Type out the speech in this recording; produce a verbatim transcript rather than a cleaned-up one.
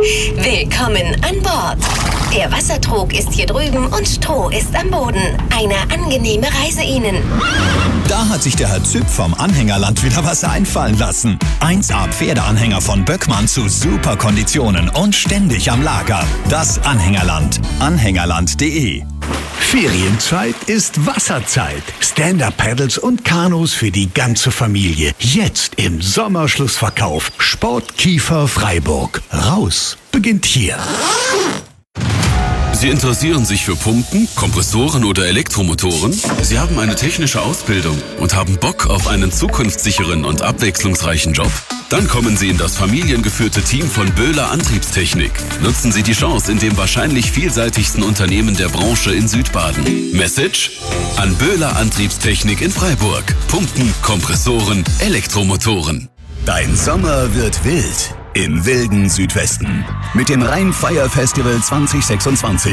Willkommen an Bord. Der Wassertrog ist hier drüben und Stroh ist am Boden. Eine angenehme Reise Ihnen. Da hat sich der Herr Züpp vom Anhängerland wieder was einfallen lassen. eins A Pferdeanhänger von Böckmann zu super Konditionen und ständig am Lager. Das Anhängerland. Anhängerland punkt de. Ferienzeit ist Wasserzeit. Stand-Up-Paddles und Kanus für die ganze Familie. Jetzt im Sommerschlussverkauf. Sportkiefer Freiburg. Raus beginnt hier. Sie interessieren sich für Pumpen, Kompressoren oder Elektromotoren? Sie haben eine technische Ausbildung und haben Bock auf einen zukunftssicheren und abwechslungsreichen Job? Dann kommen Sie in das familiengeführte Team von Böhler Antriebstechnik. Nutzen Sie die Chance in dem wahrscheinlich vielseitigsten Unternehmen der Branche in Südbaden. Message? An Böhler Antriebstechnik in Freiburg. Pumpen, Kompressoren, Elektromotoren. Dein Sommer wird wild im wilden Südwesten. Mit dem Rhein-Fire Festival zwanzig sechsundzwanzig